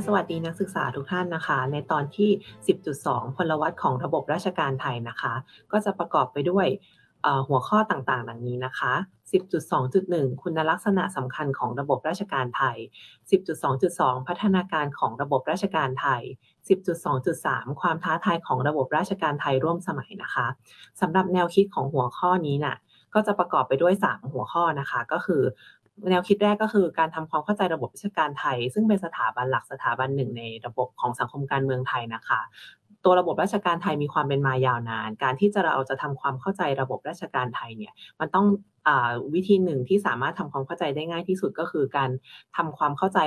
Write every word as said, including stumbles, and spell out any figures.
สวัสดีนักศึกษาทุกท่านนะคะในตอนที่ สิบจุดสอง พลวัตของระบบราชการไทยนะคะก็จะประกอบไปด้วยเอ่อหัวข้อต่างๆดังนี้นะคะ สิบจุดสองจุดหนึ่ง คุณลักษณะสำคัญของระบบราชการไทย สิบจุดสองจุดสอง พัฒนาการของระบบราชการไทย สิบจุดสองจุดสาม ความท้าทายของระบบราชการไทยร่วมสมัยนะคะสำหรับแนวคิดของหัวข้อนี้น่ะก็จะประกอบไปด้วยสามหัวข้อนะคะก็คือแนวคิดแรกก็คือการทำความเข้าใจระบบราชการไทยซึ่งเป็นสถาบันหลักสถาบันหนึ่งในระบบของสังคมการเมืองไทยนะคะตัวระบบราชการไทยมีความเป็นมายาวนานการที่จะเราจะทำความเข้าใจระบบราชการไทยเนี่ยมันต้องอ่าวิธีหนึ่งที่สามารถทำความเข้าใจได้ง่ายที่สุดก็คือการทำความเข้าใจ